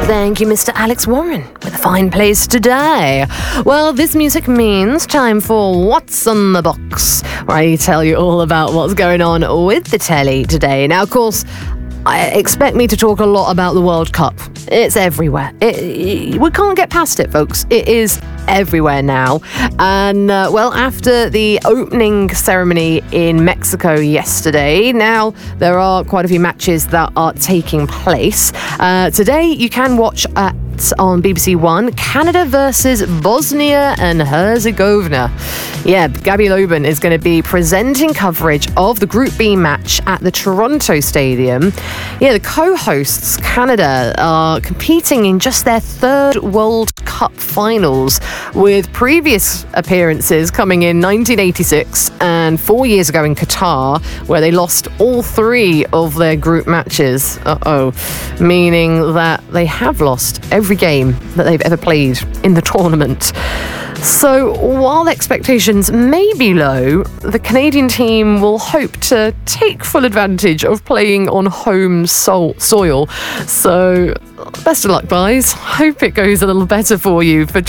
Thank you, Mr. Alex Warren, with a fine place today. Well, this music means time for What's on the Box, where I tell you all about what's going on with the telly today. Now, of course, I expect me to talk a lot about the World Cup. It's everywhere. We can't get past it, folks. It is everywhere now. And, well, after the opening ceremony in Mexico yesterday, now there are quite a few matches that are taking place. Today, you can watch on BBC One, Canada versus Bosnia and Herzegovina. Yeah, Gabby Loban is going to be presenting coverage of the Group B match at the Toronto Stadium. Yeah, the co-hosts, Canada, are competing in just their third World Cup finals, with previous appearances coming in 1986 and 4 years ago in Qatar, where they lost all three of their group matches. Meaning that they have lost every game that they've ever played in the tournament. So while expectations may be low, the Canadian team will hope to take full advantage of playing on home soil. So best of luck, guys. Hope it goes a little better for you for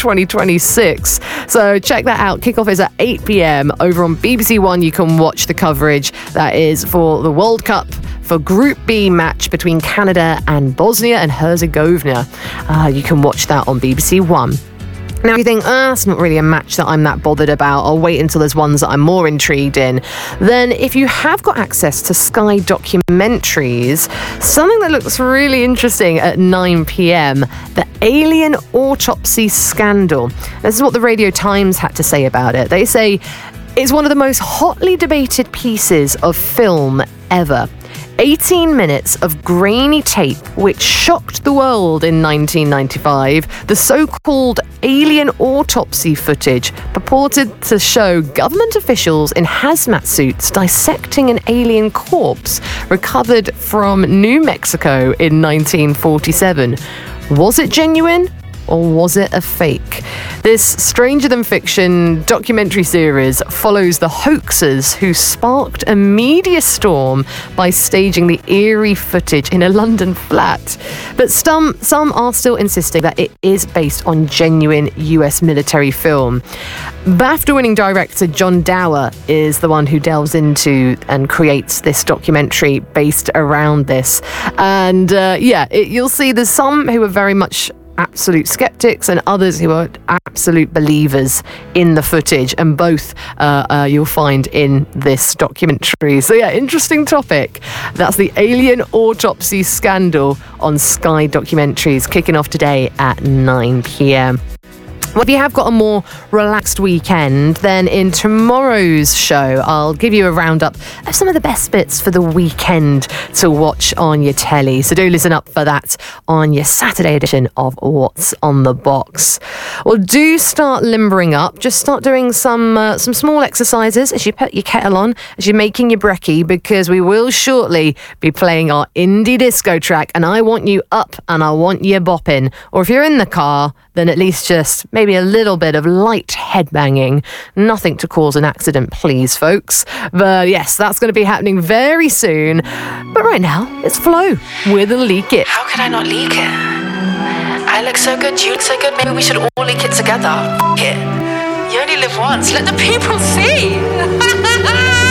2026. So check that out. Kickoff is at 8 p.m. over on BBC One. You can watch the coverage that is for the World Cup for Group B match between Canada and Bosnia and Herzegovina. You can watch that on BBC One. Now, if you think, it's not really a match that I'm that bothered about, I'll wait until there's ones that I'm more intrigued in, then if you have got access to Sky documentaries, something that looks really interesting at 9 p.m, the alien autopsy scandal. This is what the Radio Times had to say about it. They say it's one of the most hotly debated pieces of film ever. 18 minutes of grainy tape which shocked the world in 1995, the so-called alien autopsy footage purported to show government officials in hazmat suits dissecting an alien corpse recovered from New Mexico in 1947. Was it genuine? Or was it a fake? This Stranger Than Fiction documentary series follows the hoaxers who sparked a media storm by staging the eerie footage in a London flat. But some are still insisting that it is based on genuine US military film. BAFTA-winning director John Dower is the one who delves into and creates this documentary based around this. And you'll see there's some who are very much absolute skeptics and others who are absolute believers in the footage, and both you'll find in this documentary. So yeah, interesting topic. That's the alien autopsy scandal on Sky Documentaries, kicking off today at 9 p.m. Well, if you have got a more relaxed weekend, then in tomorrow's show, I'll give you a roundup of some of the best bits for the weekend to watch on your telly. So do listen up for that on your Saturday edition of What's on the Box. Well, do start limbering up. Just start doing some small exercises as you put your kettle on, as you're making your brekkie, because we will shortly be playing our indie disco track, and I want you up and I want you bopping. Or if you're in the car, then at least just maybe a little bit of light headbanging. Nothing to cause an accident, please, folks. But yes, that's going to be happening very soon. But right now, it's Flo with Leak It. How could I not leak it? I look so good, you look so good, maybe we should all leak it together. F*** it. You only live once, let the people see.